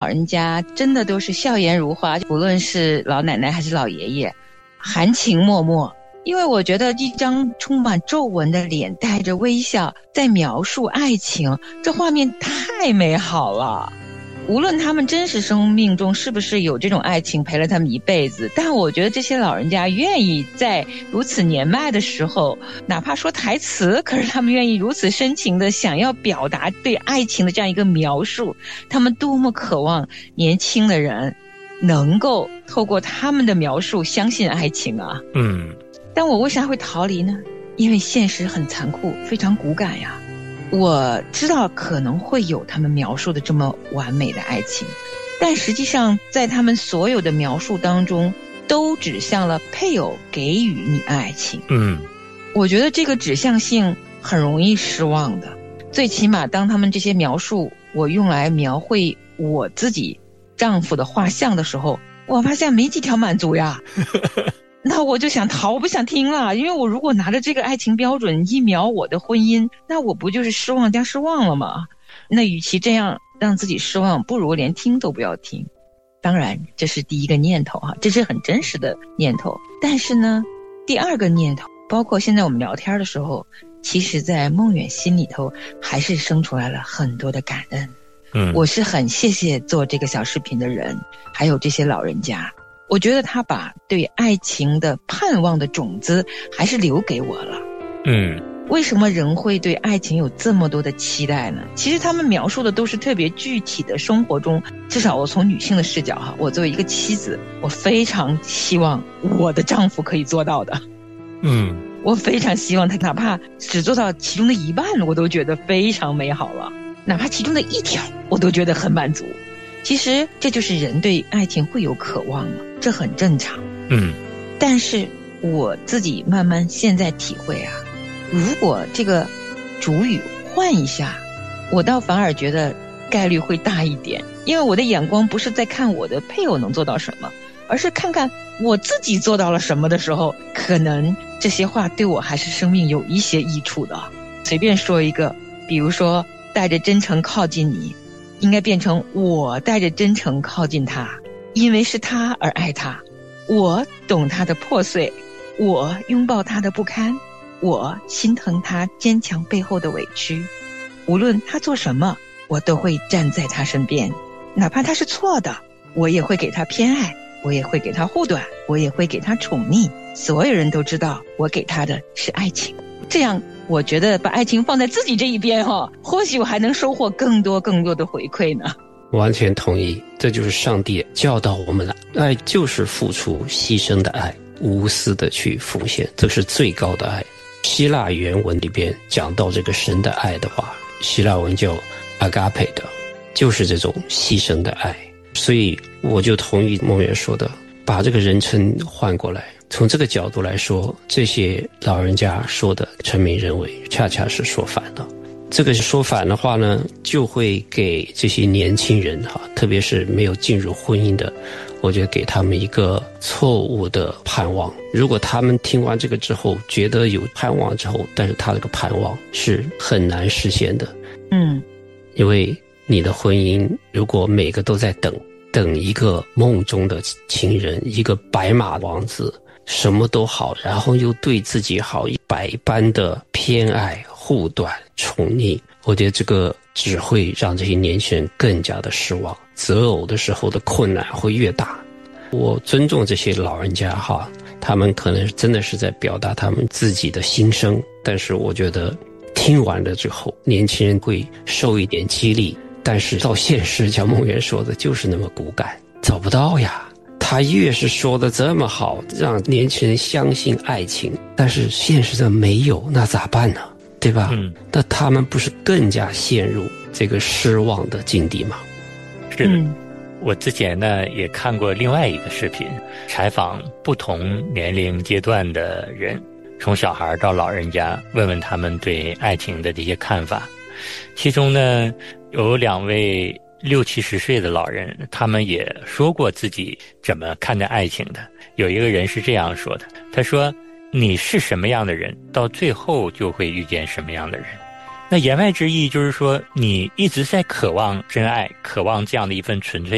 人家真的都是笑颜如花，不论是老奶奶还是老爷爷，含情脉脉。因为我觉得一张充满皱纹的脸带着微笑在描述爱情，这画面太美好了。无论他们真实生命中是不是有这种爱情陪了他们一辈子，但我觉得这些老人家愿意在如此年迈的时候，哪怕说台词，可是他们愿意如此深情的想要表达对爱情的这样一个描述，他们多么渴望年轻的人能够透过他们的描述相信爱情啊。但我为啥会逃离呢？因为现实很残酷，非常骨感呀。我知道可能会有他们描述的这么完美的爱情，但实际上在他们所有的描述当中都指向了配偶给予你爱情。我觉得这个指向性很容易失望的。最起码当他们这些描述我用来描绘我自己丈夫的画像的时候，我发现没几条满足呀。那我就想逃，我不想听了，因为我如果拿着这个爱情标准一描我的婚姻，那我不就是失望加失望了吗？那与其这样让自己失望，不如连听都不要听。当然这是第一个念头哈，这是很真实的念头。但是呢，第二个念头，包括现在我们聊天的时候，其实在梦远心里头还是生出来了很多的感恩。我是很谢谢做这个小视频的人，还有这些老人家。我觉得他把对爱情的盼望的种子还是留给我了。为什么人会对爱情有这么多的期待呢？其实他们描述的都是特别具体的生活中，至少我从女性的视角哈，我作为一个妻子，我非常希望我的丈夫可以做到的。我非常希望他哪怕只做到其中的一半，我都觉得非常美好了，哪怕其中的一条我都觉得很满足。其实这就是人对爱情会有渴望嘛，这很正常。但是我自己慢慢现在体会啊，如果这个主语换一下，我倒反而觉得概率会大一点。因为我的眼光不是在看我的配偶能做到什么，而是看看我自己做到了什么的时候，可能这些话对我还是生命有一些益处的。随便说一个，比如说带着真诚靠近你，应该变成我带着真诚靠近他，因为是他而爱他，我懂他的破碎，我拥抱他的不堪，我心疼他坚强背后的委屈。无论他做什么，我都会站在他身边，哪怕他是错的，我也会给他偏爱，我也会给他护短，我也会给他宠溺。所有人都知道我给他的是爱情。这样我觉得把爱情放在自己这一边或许我还能收获更多的回馈呢。 完全同意，这就是上帝教导我们的爱，就是付出牺牲的爱，无私的去奉献，这是最高的爱。希腊原文里边讲到这个神的爱的话，希腊文叫 agape 的，就是这种牺牲的爱。所以我就同意梦远说的，把这个人称换过来，从这个角度来说，这些老人家说的陈明认为恰恰是说反了。这个说反的话呢，就会给这些年轻人特别是没有进入婚姻的，我觉得给他们一个错误的盼望。如果他们听完这个之后觉得有盼望之后，但是他这个盼望是很难实现的。因为你的婚姻如果每个都在等一个梦中的情人，一个白马王子，什么都好，然后又对自己好，百般的偏爱护短宠溺，我觉得这个只会让这些年轻人更加的失望，择偶的时候的困难会越大。我尊重这些老人家他们可能真的是在表达他们自己的心声，但是我觉得听完了之后，年轻人会受一点激励，但是到现实像梦圆说的就是那么骨感，找不到呀。他越是说的这么好，让年轻人相信爱情，但是现实上没有，那咋办呢？对吧？那他们不是更加陷入这个失望的境地吗？ 是的。我之前呢也看过另外一个视频，采访不同年龄阶段的人，从小孩到老人家，问问他们对爱情的这些看法。其中呢有2位60、70岁的老人，他们也说过自己怎么看待爱情的。有一个人是这样说的，他说，你是什么样的人，到最后就会遇见什么样的人。那言外之意就是说，你一直在渴望真爱，渴望这样的一份纯粹